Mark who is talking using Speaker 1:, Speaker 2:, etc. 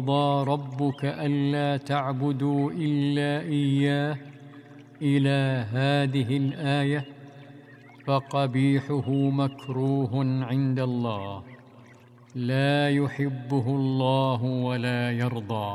Speaker 1: وقضى ربك ألا تعبدوا إلا إياه إلى هذه الآية فقبيحه مكروه عند الله لا يحبه الله ولا يرضى.